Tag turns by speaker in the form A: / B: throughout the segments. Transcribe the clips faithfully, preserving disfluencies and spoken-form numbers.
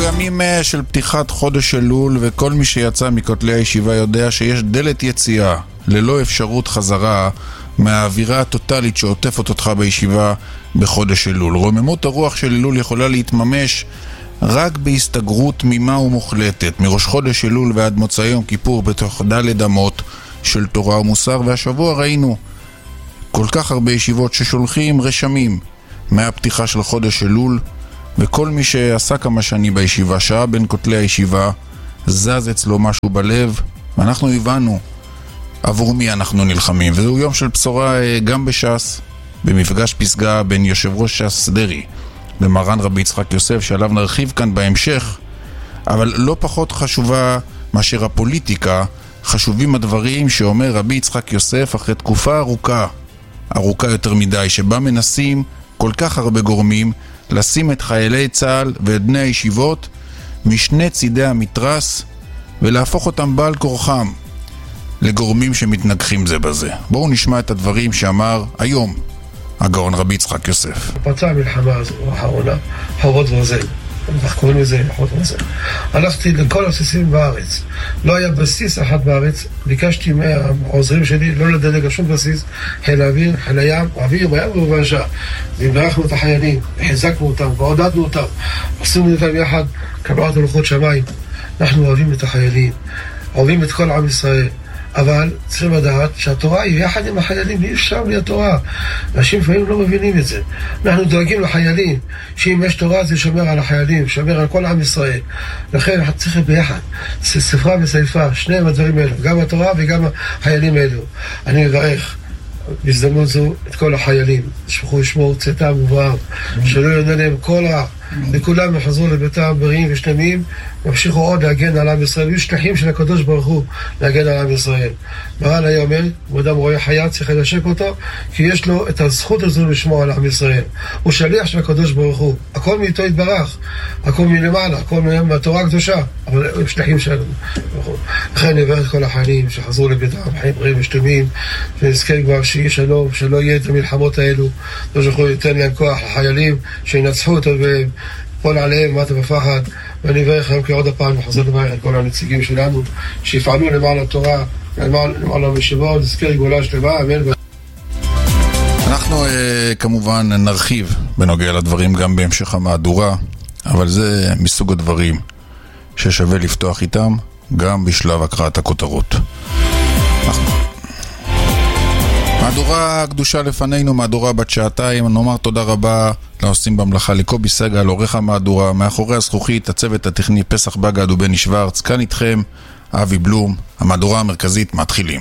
A: ימים של פתיחת חודש אלול, וכל מי שיצא מכותלי הישיבה יודע שיש דלת יציאה ללא אפשרות חזרה מהאווירה הטוטלית שעוטפת אותך בישיבה בחודש אלול. רוממות הרוח של אלול יכולה להתממש רק בהסתגרות תמימה ומוחלטת מראש חודש אלול ועד מוצאי יום כיפור בתוך דלת אמות של תורה ומוסר. והשבוע ראינו כל כך הרבה ישיבות ששולחים רשמים מהפתיחה של חודש אלול, וכל מי שעשה כמה שנים בישיבה, שעה בין כותלי הישיבה, זז אצלו משהו בלב, ואנחנו הבנו עבור מי אנחנו נלחמים. וזהו יום של בשורה גם בש"ס, במפגש פסגה בין יושב ראש ש"ס דרי ומרן רבי יצחק יוסף, שעליו נרחיב כאן בהמשך. אבל לא פחות חשובה מאשר הפוליטיקה, חשובים הדברים שאומר רבי יצחק יוסף אחרי תקופה ארוכה, ארוכה יותר מדי, שבה מנסים כל כך הרבה גורמים לשים את חיילי צה"ל ואת בני הישיבות משני צידי המתרס ולהפוך אותם בעל כורחם לגורמים שמתנגחים זה בזה. בואו נשמע את הדברים שאמר היום הגאון רבי יצחק יוסף.
B: פצע המלחמה האחרונה, חובות ברזל, אנחנו קוראים לזה חובות ברזל. הלכתי לכל הבסיסים בארץ, לא היה בסיס אחד בארץ, ביקשתי מהעוזרים שלי לא לדלג על שום בסיס, חיל האוויר, חיל הים, אוויר, בים ובבשה. והברכנו את החיילים, חיזקנו אותם ועודדנו אותם, עשינו איתם יחד קבלת הלכות שמיים. אנחנו אוהבים את החיילים, אוהבים את כל עם ישראל, אבל צריכים לדעת שהתורה היא יחד עם החיילים, אי אפשר בלי התורה. אנשים לפעמים לא מבינים את זה. אנחנו דואגים לחיילים, שאם יש תורה זה שומר על החיילים, שומר על כל עם ישראל. לכן אנחנו צריכים ביחד, ספרה וסייפה, שניהם הדברים האלו, גם התורה וגם החיילים האלו. אני מברך בהזדמנות זו את כל החיילים, שפכו לשמור צאתם ובעם, שלא יונה להם כל רע, וכולם יחזרו לביתם בריאים ושלמים, ימשיכו עוד להגן על עם ישראל, ויהיו שליחים של הקדוש ברוך הוא להגן על עם ישראל. מרן היה אומר, אדם רואה חיה צריך לנשק אותו, כי יש לו את הזכות הזו לשמור על עם ישראל. הוא שליח של הקדוש ברוך הוא, הכל מאיתו יתברך, הכל מלמעלה, הכל מהתורה הקדושה, אבל הם שליחים שלנו. לכן נברך את כל החיילים שחזרו לביתם, חיים בריאים ושלמים, ונזכה כבר שיהיה שלום, שלא יהיה את המלחמות האלו, לא זכו ייתן להם כוח לחיילים, שינצחו אותו והם פול עליהם מטה בפחד. ואני אברך להם כעוד הפעם וחזר לברך את כל הנציגים שלנו שיפעלו למען התורה, למען המשבות, נזכה לגאולה שלמה, אמן.
A: אנחנו כמובן נרחיב בנוגע לדברים גם בהמשך המהדורה, אבל זה מסוג הדברים ששווה לפתוח איתם גם בשלב הקראת הכותרות. מהדורה הקדושה לפנינו, מהדורה בת שעתיים. נאמר תודה רבה לעושים במלאכה, לקובי סגל, עורך המהדורה, מאחורי הזכוכית, הצוות הטכני פסח בגד ובני שוורץ, כאן איתכם אבי בלום. המהדורה המרכזית מתחילים.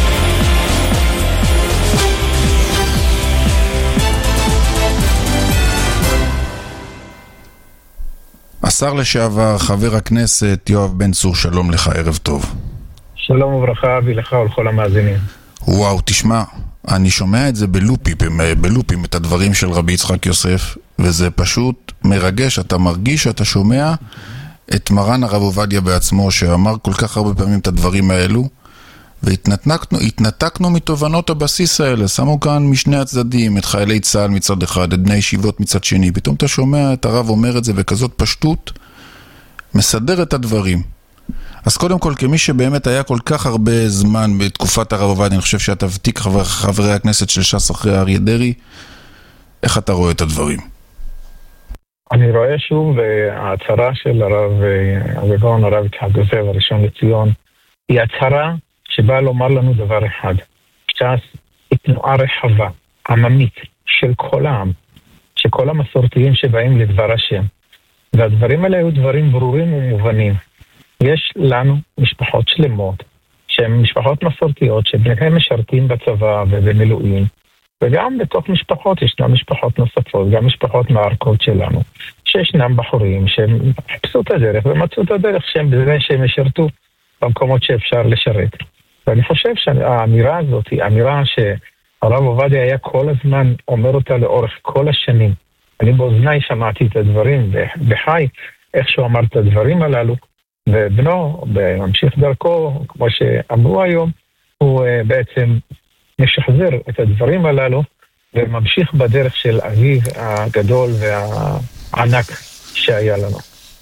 A: השר לשעבר, חבר הכנסת יואב בן צור, שלום לך, ערב טוב.
C: שלום וברכה אבי, לך ולכל המאזינים.
A: וואו, תשמע, אני שומע את זה בלופים, בלופים, את הדברים של רבי יצחק יוסף, וזה פשוט מרגש. אתה מרגיש שאתה שומע את מרן הרב עובדיה בעצמו, שאמר כל כך הרבה פעמים את הדברים האלו, והתנתקנו, התנתקנו מתובנות הבסיס האלה. שמו כאן משני הצדדים, את חיילי צה"ל מצד אחד, את בני ישיבות מצד שני. פתאום אתה שומע את הרב אומר את זה בכזאת פשטות, מסדר את הדברים. אז קודם כל, כמי שבאמת היה כל כך הרבה זמן בתקופת הרב עובדיה, אני חושב שאתה ותיק חבר, חברי הכנסת של ש"ס אחרי אריה דרעי, איך אתה רואה את הדברים?
C: אני רואה שוב, ההצהרה של הרב הגאון הרב יצחק יוסף הראשון לציון, היא הצהרה שבאה לומר לנו דבר אחד. ש"ס היא תנועה רחבה, עממית, של כל העם, שכל המסורתיים שבאים לדבר השם. והדברים האלה היו דברים ברורים ומובנים. יש לנו משפחות שלמות, שהן משפחות מסורתיות, שבניהם משרתים בצבא ובמילואים, וגם בתוך משפחות ישנן משפחות נוספות, גם משפחות מערכות שלנו, שישנם בחורים שהם חיפשו את הדרך ומצאו את הדרך שהם בזה שהם ישרתו במקומות שאפשר לשרת. ואני חושב שהאמירה הזאת היא אמירה שהרב עובדיה היה כל הזמן אומר אותה לאורך כל השנים. אני באוזניי שמעתי את הדברים בחי, איך שהוא אמר את הדברים הללו, ובנו, בממשיך דרכו, כמו שאמרו היום, הוא בעצם משחזר את הדברים הללו, וממשיך בדרך של אביו הגדול והענק שהיה לנו.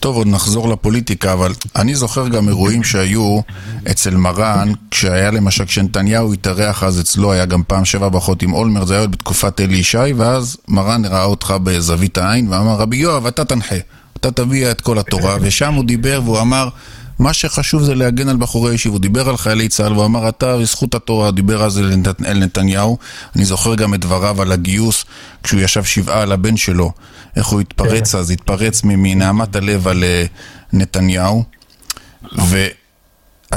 A: טוב, עוד נחזור לפוליטיקה, אבל אני זוכר גם אירועים שהיו אצל מרן, כשהיה למשל, כשנתניהו התארח אז אצלו, היה גם פעם שבע ברכות עם אולמרט, זה היה עוד בתקופת אלי ישי, ואז מרן ראה אותך בזווית העין, ואמר, רבי יואב, אתה תנחה, אתה תביא את כל התורה, ושם הוא דיבר והוא אמר, מה שחשוב זה להגן על בחורי ישיב, הוא דיבר על חיילי צה"ל, והוא אמר, אתה בזכות התורה, דיבר אז אל נתניהו, אני זוכר גם את דבריו על הגיוס, כשהוא ישב שבעה על הבן שלו, איך הוא התפרץ אז, התפרץ מנעמת הלב על נתניהו, ו...